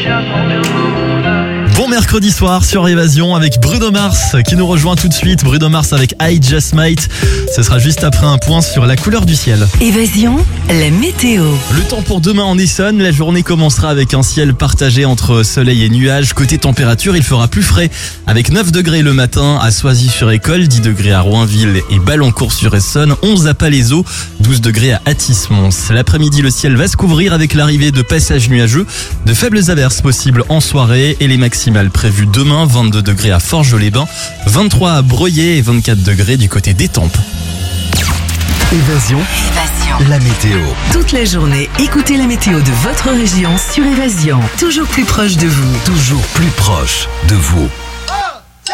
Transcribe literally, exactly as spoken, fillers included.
Bon mercredi soir sur Évasion avec Bruno Mars qui nous rejoint tout de suite. Bruno Mars avec I Just Might. Ce sera juste après un point sur la couleur du ciel. Évasion, la météo. Le temps pour demain en Essonne. La journée commencera avec un ciel partagé entre soleil et nuages. Côté température, il fera plus frais avec neuf degrés le matin à Soisy-sur-École, dix degrés à Roinville et Ballancourt-sur-Essonne, onze à Palaiseau, douze degrés à Athis-Mons. L'après-midi, le ciel va se couvrir avec l'arrivée de passages nuageux, de faibles averses possibles en soirée et les maximales prévues demain, vingt-deux degrés à Forges-les-Bains, vingt-trois à Breuillé et vingt-quatre degrés du côté d'Étampes. Évasion, Évasion. la météo. Toute la journée, écoutez la météo de votre région sur Évasion. Toujours plus proche de vous. Toujours plus proche de vous.